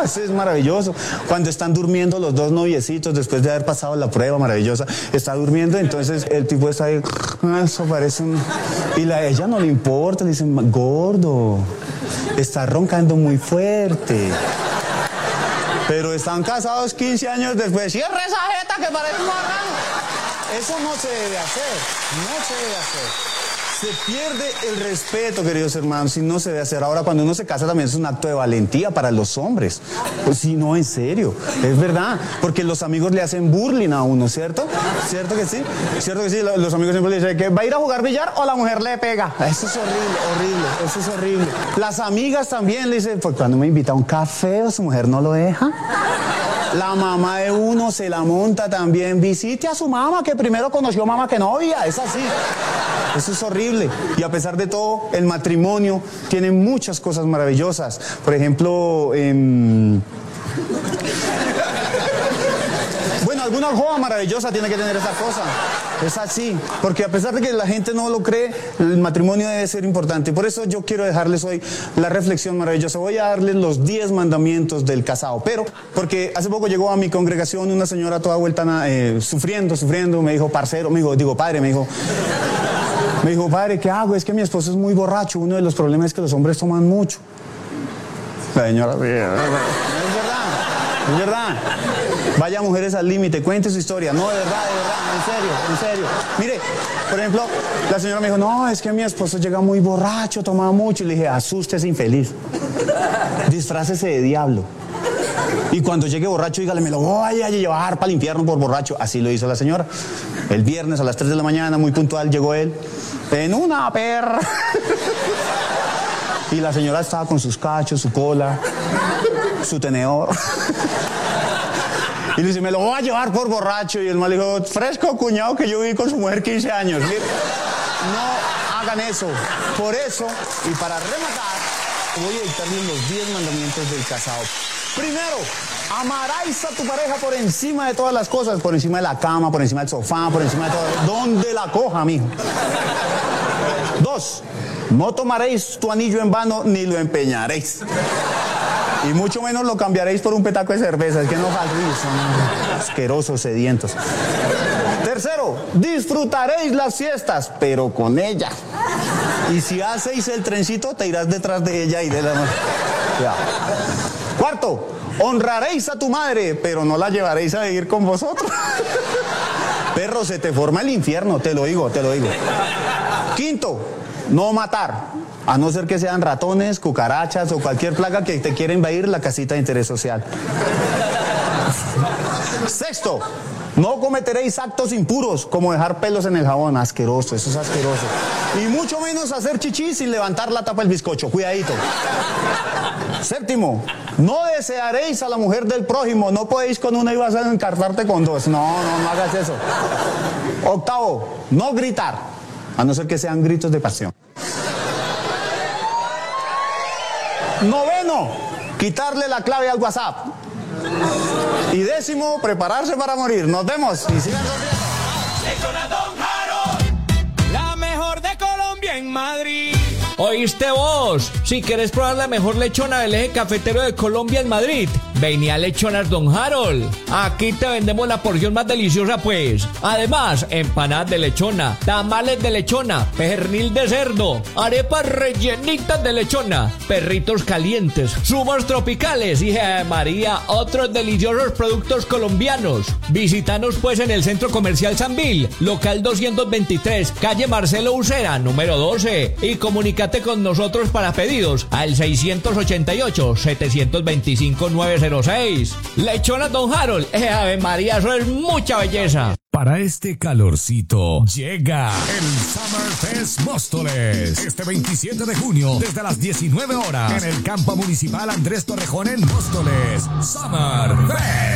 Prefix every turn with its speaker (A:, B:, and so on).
A: Eso es maravilloso. Cuando están durmiendo los dos noviecitos después de haber pasado la prueba maravillosa, está durmiendo, entonces el tipo está ahí, eso parece un... Y a ella no le importa, le dicen, gordo, está roncando muy fuerte. Pero están casados 15 años después. ¡Cierra esa jeta que parece un marrano! Eso no se debe hacer, no se debe hacer. Se pierde el respeto, queridos hermanos, y no se debe hacer. Ahora, cuando uno se casa también es un acto de valentía para los hombres. Pues sí, no, en serio, es verdad. Porque los amigos le hacen burling a uno, ¿cierto? ¿Cierto que sí? ¿Cierto que sí? Los amigos siempre le dicen que va a ir a jugar billar o la mujer le pega. Eso es horrible, horrible, eso es horrible. Las amigas también le dicen, pues cuando me invita a un café o su mujer no lo deja. La mamá de uno se la monta también. Visite a su mamá, que primero conoció mamá que novia. Es así. Eso es horrible. Y a pesar de todo, el matrimonio tiene muchas cosas maravillosas. Por ejemplo, bueno, alguna joda maravillosa tiene que tener esa cosa. Es así, porque a pesar de que la gente no lo cree, el matrimonio debe ser importante. Por eso yo quiero dejarles hoy la reflexión maravillosa. Voy a darles los 10 mandamientos del casado. Pero, porque hace poco llegó a mi congregación una señora toda vuelta, sufriendo, me dijo, parcero, padre, me dijo, padre, ¿qué hago? Es que mi esposo es muy borracho. Uno de los problemas es que los hombres toman mucho. La señora, es verdad. Vaya mujeres al límite, cuente su historia. No, de verdad, en serio. Mire, por ejemplo, la señora me dijo, no, es que mi esposo llega muy borracho, toma mucho. Y le dije, asústese, infeliz. Disfrácese de diablo. Y cuando llegue borracho, dígale, me lo voy a llevar para el infierno por borracho. Así lo hizo la señora. El viernes a las 3 de la mañana, muy puntual, llegó él. En una perra. Y la señora estaba con sus cachos, su cola, su tenedor. Y le dice, me lo voy a llevar por borracho. Y el mal dijo, fresco cuñado que yo viví con su mujer 15 años. Mire, no hagan eso. Por eso, y para rematar, voy a dictarles los 10 mandamientos del casado. Primero, amarás a tu pareja por encima de todas las cosas, por encima de la cama, por encima del sofá, por encima de todo, donde la coja, mijo. 2, no tomaréis tu anillo en vano ni lo empeñaréis. Y mucho menos lo cambiaréis por un petaco de cerveza. Es que no faltéis, son asquerosos, sedientos. Tercero, disfrutaréis las fiestas, pero con ella. Y si hacéis el trencito, te irás detrás de ella y de la mano. Ya. Cuarto, honraréis a tu madre, pero no la llevaréis a vivir con vosotros. Perro, se te forma el infierno, te lo digo. Quinto, no matar, a no ser que sean ratones, cucarachas o cualquier plaga que te quiera invadir la casita de interés social. Sexto, no cometeréis actos impuros como dejar pelos en el jabón. Asqueroso, eso es asqueroso. Y mucho menos hacer chichi sin levantar la tapa del bizcocho. Cuidadito. Séptimo, no desearéis a la mujer del prójimo. No podéis con una y vas a encartarte con dos. No hagas eso. Octavo, no gritar, a no ser que sean gritos de pasión. Noveno, quitarle la clave al WhatsApp. Y décimo, prepararse para morir. Nos vemos y sigan sonriendo.
B: Lechona Don Harold, la mejor de Colombia en Madrid. ¿Oíste vos? Si querés probar la mejor lechona del eje cafetero de Colombia en Madrid, vení a Lechonas Don Harold. Aquí te vendemos la porción más deliciosa, pues. Además, empanadas de lechona, tamales de lechona, pernil de cerdo, arepas rellenitas de lechona, perritos calientes, zumos tropicales y, María, otros deliciosos productos colombianos. Visítanos, pues, en el Centro Comercial Sambil, local 223, calle Marcelo Ucera, número 12. Y comunícate con nosotros para pedidos al 688-725-906. Lechona Don Harold, Ave María, eso es mucha belleza.
C: Para este calorcito llega el Summer Fest Móstoles. Este 27 de junio, desde las 19 horas, en el campo municipal Andrés Torrejón en Móstoles. Summer Fest.